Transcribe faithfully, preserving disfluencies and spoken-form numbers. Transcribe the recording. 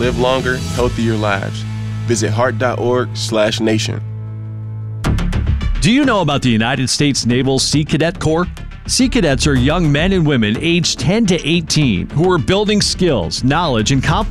live longer, healthier lives. Visit heart.org slash nation. Do you know about the United States Naval Sea Cadet Corps? Sea Cadets are young men and women aged ten to eighteen who are building skills, knowledge, and confidence